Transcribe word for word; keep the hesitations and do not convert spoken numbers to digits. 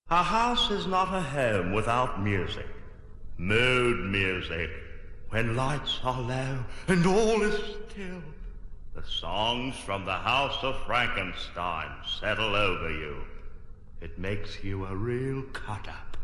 A house is not a home without music. Mood music. When lights are low and all is still, the songs from the House of Frankenstein settle over you. It makes you a real cut-up.